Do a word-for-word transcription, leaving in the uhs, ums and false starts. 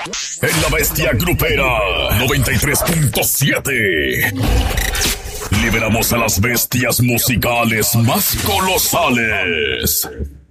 En la bestia grupera noventa y tres punto siete. Liberamos a las bestias musicales más colosales.